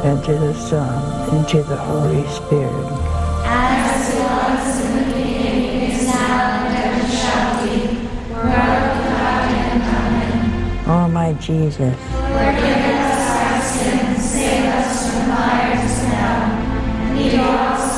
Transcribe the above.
and to the Son, and to the Holy Spirit. As it was in the beginning, is now, and ever shall be, world without end. Amen. O my Jesus, forgive us our sins, save us from the fires of hell, and lead all souls